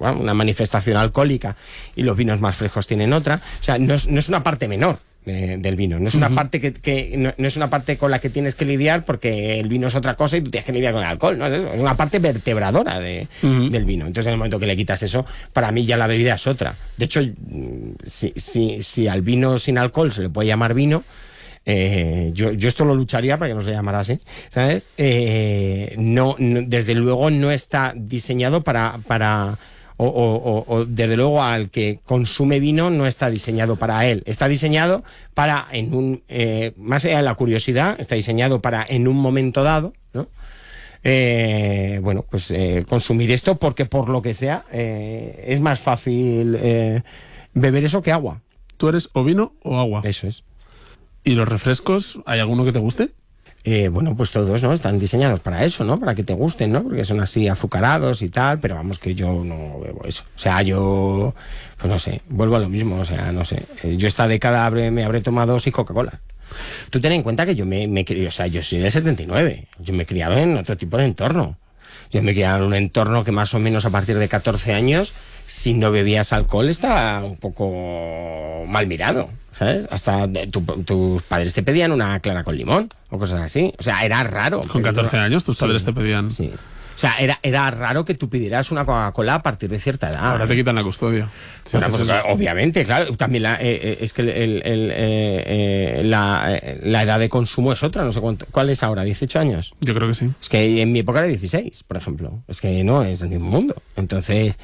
bueno, una manifestación alcohólica y los vinos más frescos tienen otra. O sea, no es una parte menor del vino, no es una parte no es una parte con la que tienes que lidiar, porque el vino es otra cosa y tú tienes que lidiar con el alcohol, no es eso, es una parte vertebradora del vino. Entonces, en el momento que le quitas eso, para mí ya la bebida es otra. De hecho, si al vino sin alcohol se le puede llamar vino, yo esto lo lucharía para que no se llamara así, ¿sabes? No, desde luego no está diseñado o desde luego al que consume vino no está diseñado para él. Está diseñado para, más allá de la curiosidad, está diseñado para en un momento dado, ¿no? Consumir esto, porque por lo que sea es más fácil beber eso que agua. ¿Tú eres o vino o agua? Eso es. ¿Y los refrescos, hay alguno que te guste? Pues todos, ¿no? Están diseñados para eso, ¿no? Para que te gusten, ¿no? Porque son así azucarados y tal, pero vamos, que yo no bebo eso. O sea, yo, pues no sé, vuelvo a lo mismo, o sea, no sé. Yo esta década me habré tomado 6 Coca-Cola. Tú ten en cuenta que yo me crié, o sea, yo soy del 79, yo me he criado en otro tipo de entorno. Yo me he criado en un entorno que más o menos a partir de 14 años, si no bebías alcohol, estaba un poco mal mirado, ¿sabes? Hasta tus padres te pedían una clara con limón o cosas así. O sea, era raro. ¿Con 14 años tus padres te pedían? Sí. O sea, era raro que tú pidieras una Coca-Cola a partir de cierta edad. Ahora te quitan la custodia. Bueno, pues, obviamente, claro. También es que la edad de consumo es otra. No sé cuál es ahora, ¿18 años? Yo creo que sí. Es que en mi época era 16, por ejemplo. Es que no es el mismo mundo. Entonces,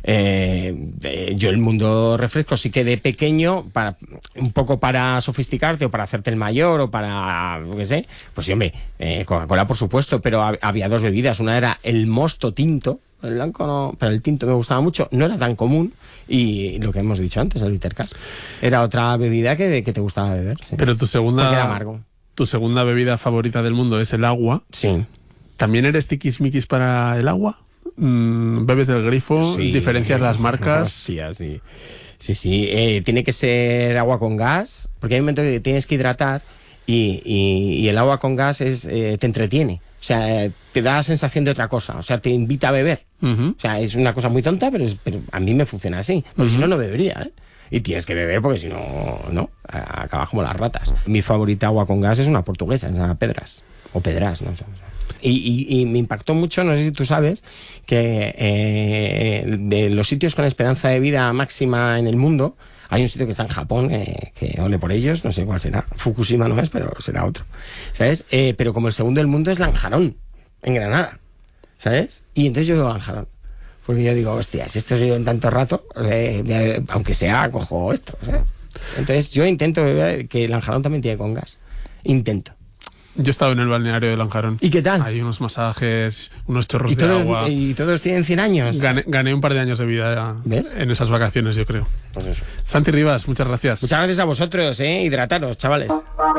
yo el mundo refresco sí que de pequeño, un poco para sofisticarte o para hacerte el mayor o para, qué sé, pues sí, hombre, Coca-Cola por supuesto, pero había 2 bebidas. Una era el mosto tinto, el blanco no, pero el tinto me gustaba mucho, no era tan común, y lo que hemos dicho antes, el bitter cash, era otra bebida que te gustaba beber. Sí. Pero porque era amargo. Tu segunda bebida favorita del mundo es el agua. Sí. ¿También eres tiquismiquis para el agua? ¿Bebes del grifo? Sí. ¿Diferencias las marcas? Hostia, sí. Sí. Tiene que ser agua con gas, porque hay un momento que tienes que hidratar y el agua con gas te entretiene. O sea, te da la sensación de otra cosa. O sea, te invita a beber. O sea, es una cosa muy tonta, pero a mí me funciona así. Porque si no, no bebería, ¿eh? Y tienes que beber porque si no, acabas como las ratas. Mi favorita agua con gas es una portuguesa, es una Pedras. O Pedras, no sé. Y me impactó mucho, no sé si tú sabes, que de los sitios con esperanza de vida máxima en el mundo, hay un sitio que está en Japón, que ole por ellos, no sé cuál será. Fukushima no es, pero será otro, ¿sabes? Pero como el segundo del mundo es Lanjarón, en Granada, ¿sabes? Y entonces yo digo Lanjarón, porque yo digo, hostia, si esto se lleva en tanto rato, aunque sea, cojo esto, ¿sabes? Entonces yo intento beber, que Lanjarón también tiene con gas. Intento. Yo he estado en el balneario de Lanjarón. ¿Y qué tal? Hay unos masajes, unos chorros de agua. ¿Y todos tienen 100 años? Gané un par de años de vida. ¿Ves? En esas vacaciones, yo creo. Pues eso. Santi Rivas, muchas gracias. Muchas gracias a vosotros, hidrataros, chavales.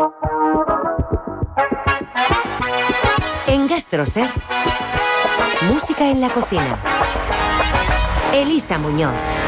En GastroSer, música en la cocina. Elisa Muñoz.